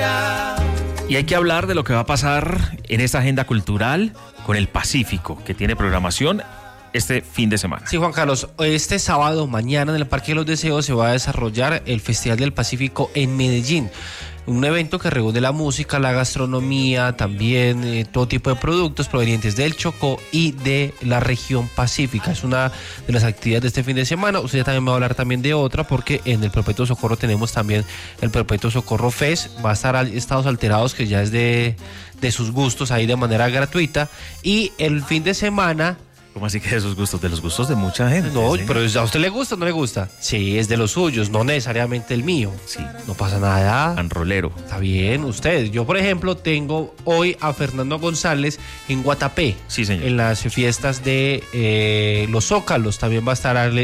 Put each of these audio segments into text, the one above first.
Y hay que hablar de lo que va a pasar en esta agenda cultural con el Pacífico, que tiene programación este fin de semana. Sí, Juan Carlos, este sábado, mañana, en el Parque de los Deseos se va a desarrollar el Festival del Pacífico en Medellín. Un evento que reúne la música, la gastronomía, también todo tipo de productos provenientes del Chocó y de la región pacífica. Es una de las actividades de este fin de semana. Usted también me va a hablar también de otra, porque en el Perpetuo Socorro tenemos también el Perpetuo Socorro Fest. Va a estar Estados Alterados, que ya es de sus gustos, ahí de manera gratuita. Y el fin de semana... ¿Cómo así que de sus gustos? De los gustos de mucha gente. No, ¿sí? Pero ¿a usted le gusta o no le gusta? Sí, es de los suyos, no necesariamente el mío. Sí. No pasa nada. Tan rolero. Está bien, usted. Yo, por ejemplo, tengo hoy a Fernando González en Guatapé. Sí, señor. En las fiestas de los Zócalos. También va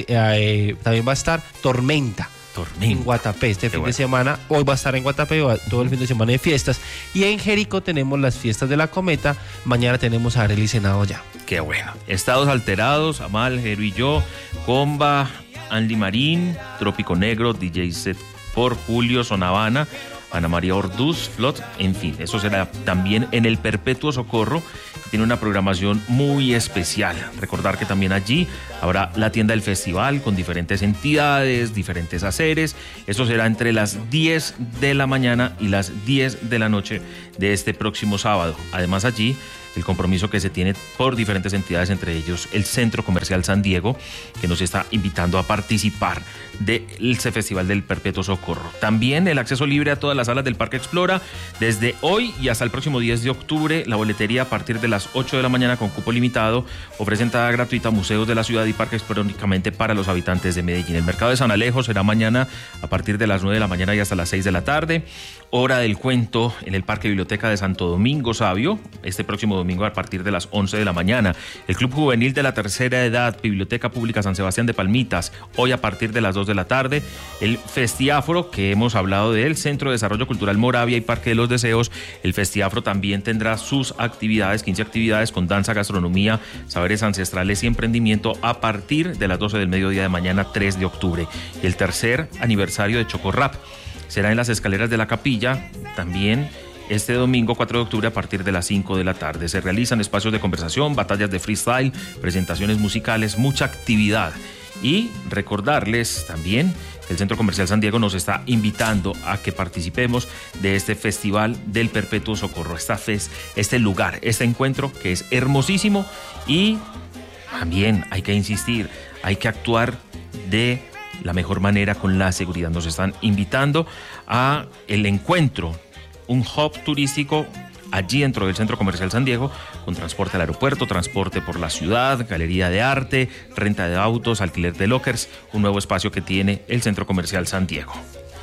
a estar Tormenta. En Guatapé este fin de semana. Hoy va a estar en Guatapé todo el fin de semana de fiestas. Y en Jericó tenemos las fiestas de la Cometa. Mañana tenemos a Arely Senado ya. Qué bueno. Estados Alterados, Amal, Jero y yo, Comba, Andy Marín, Trópico Negro, DJ Set por Julio, Sonavana, Ana María Orduz, Flot, en fin, eso será también en el Perpetuo Socorro. Tiene una programación muy especial. Recordar que también allí habrá la tienda del festival con diferentes entidades, diferentes haceres. Eso será entre las 10 de la mañana y las 10 de la noche de este próximo sábado. Además, allí el compromiso que se tiene por diferentes entidades, entre ellos el Centro Comercial San Diego, que nos está invitando a participar del Festival del Perpetuo Socorro. También el acceso libre a todas las salas del Parque Explora, desde hoy y hasta el próximo 10 de octubre, la boletería a partir de las 8 de la mañana con cupo limitado, ofrece entrada gratuita a museos de la ciudad y parques únicamente para los habitantes de Medellín. El mercado de San Alejo será mañana a partir de las 9 de la mañana y hasta las 6 de la tarde. Hora del cuento en el Parque Biblioteca de Santo Domingo Sabio, este próximo domingo a partir de las 11 de la mañana. El Club Juvenil de la Tercera Edad, Biblioteca Pública San Sebastián de Palmitas, hoy a partir de las 2 de la tarde. El Festiafro, que hemos hablado de él, Centro de Desarrollo Cultural Moravia y Parque de los Deseos. El Festiafro también tendrá sus actividades, 15 actividades con danza, gastronomía, saberes ancestrales y emprendimiento a partir de las 12 del mediodía de mañana, 3 de octubre. El tercer aniversario de Chocorrap será en las escaleras de la capilla, también este domingo 4 de octubre a partir de las 5 de la tarde. Se realizan espacios de conversación, batallas de freestyle, presentaciones musicales, mucha actividad. Y recordarles también que el Centro Comercial San Diego nos está invitando a que participemos de este Festival del Perpetuo Socorro, este lugar, este encuentro que es hermosísimo, y también hay que insistir, hay que actuar de la mejor manera con la seguridad. Nos están invitando a el encuentro, un hub turístico allí dentro del Centro Comercial San Diego, con transporte al aeropuerto, transporte por la ciudad, galería de arte, renta de autos, alquiler de lockers, un nuevo espacio que tiene el Centro Comercial San Diego.